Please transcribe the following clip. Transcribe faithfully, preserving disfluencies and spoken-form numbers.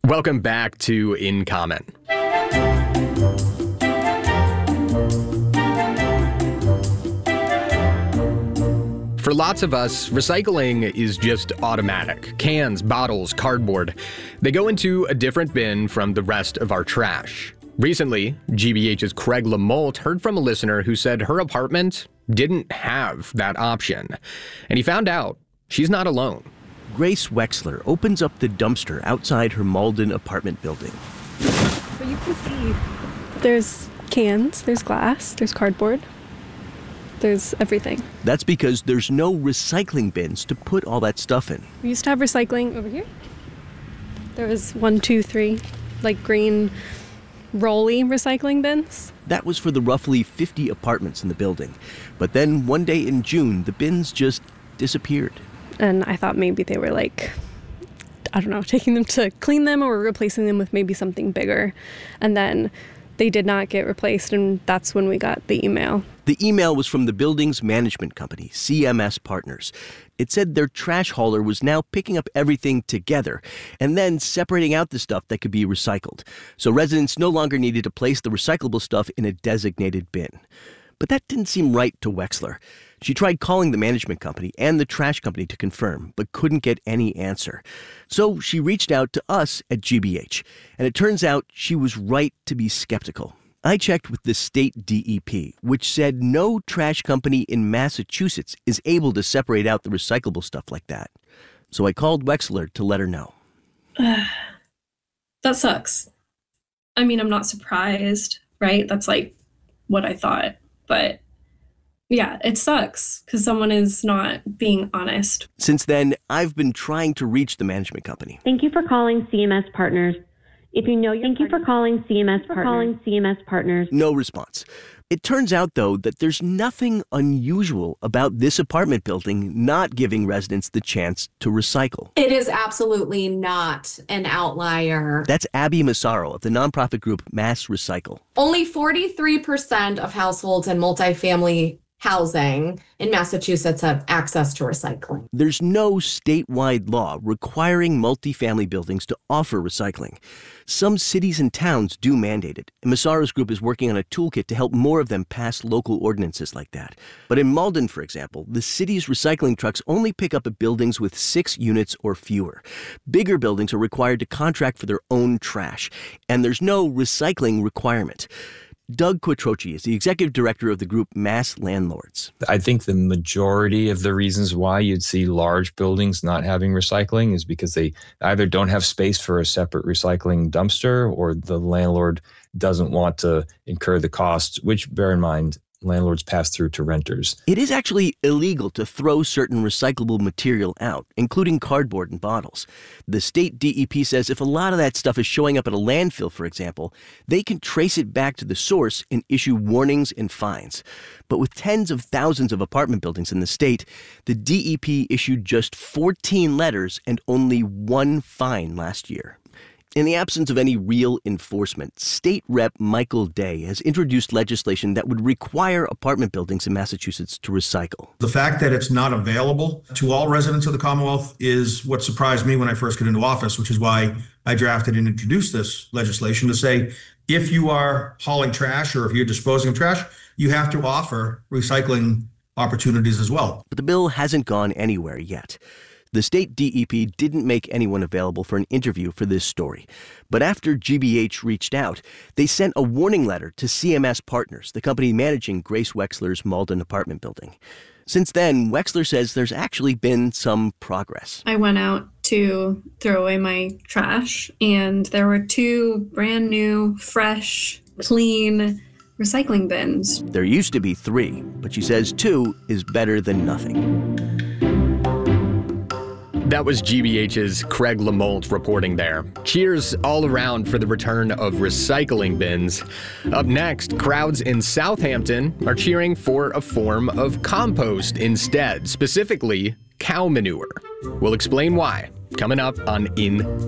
Welcome back to In Comment. For lots of us, recycling is just automatic. Cans, bottles, cardboard, they go into a different bin from the rest of our trash. Recently, G B H's Craig Lamolt heard from a listener who said her apartment didn't have that option. And he found out she's not alone. Grace Wexler opens up the dumpster outside her Malden apartment building. But you can see there's cans, there's glass, there's cardboard. There's everything. That's because there's no recycling bins to put all that stuff in. We used to have recycling over here. There was one, two, three, like green rolly recycling bins. That was for the roughly fifty apartments in the building. But then one day in June, the bins just disappeared. And I thought maybe they were like, I don't know, taking them to clean them or replacing them with maybe something bigger. And then they did not get replaced, and that's when we got the email. The email was from the building's management company, C M S Partners. It said their trash hauler was now picking up everything together and then separating out the stuff that could be recycled. So residents no longer needed to place the recyclable stuff in a designated bin. But that didn't seem right to Wexler. She tried calling the management company and the trash company to confirm, but couldn't get any answer. So she reached out to us at G B H, and it turns out she was right to be skeptical. I checked with the state D E P, which said no trash company in Massachusetts is able to separate out the recyclable stuff like that. So I called Wexler to let her know. That sucks. I mean, I'm not surprised, right? That's like what I thought. But yeah, it sucks because someone is not being honest. Since then, I've been trying to reach the management company. Thank you for calling C M S Partners. If you know your Thank partner, you for calling C M S for calling C M S Partners. No response. It turns out, though, that there's nothing unusual about this apartment building not giving residents the chance to recycle. It is absolutely not an outlier. That's Abby Massaro of the nonprofit group Mass Recycle. Only forty-three percent of households in multifamily housing in Massachusetts have access to recycling. There's no statewide law requiring multifamily buildings to offer recycling. Some cities and towns do mandate it, and Massaro's group is working on a toolkit to help more of them pass local ordinances like that. But in Malden, for example, the city's recycling trucks only pick up at buildings with six units or fewer. Bigger buildings are required to contract for their own trash, and there's no recycling requirement. Doug Quattrochi is the executive director of the group Mass Landlords. I think the majority of the reasons why you'd see large buildings not having recycling is because they either don't have space for a separate recycling dumpster or the landlord doesn't want to incur the cost, which, bear in mind, landlords pass through to renters. It is actually illegal to throw certain recyclable material out, including cardboard and bottles. The state D E P says if a lot of that stuff is showing up at a landfill, for example, they can trace it back to the source and issue warnings and fines. But with tens of thousands of apartment buildings in the state, the D E P issued just fourteen letters and only one fine last year. In the absence of any real enforcement, State Rep Michael Day has introduced legislation that would require apartment buildings in Massachusetts to recycle. The fact that it's not available to all residents of the Commonwealth is what surprised me when I first got into office, which is why I drafted and introduced this legislation to say, if you are hauling trash or if you're disposing of trash, you have to offer recycling opportunities as well. But the bill hasn't gone anywhere yet. The state D E P didn't make anyone available for an interview for this story. But after G B H reached out, they sent a warning letter to C M S Partners, the company managing Grace Wexler's Malden apartment building. Since then, Wexler says there's actually been some progress. I went out to throw away my trash, and there were two brand new, fresh, clean recycling bins. There used to be three, but she says two is better than nothing. That was G B H's Craig Lamolt reporting there. Cheers all around for the return of recycling bins. Up next, crowds in Southampton are cheering for a form of compost instead, specifically cow manure. We'll explain why, coming up on In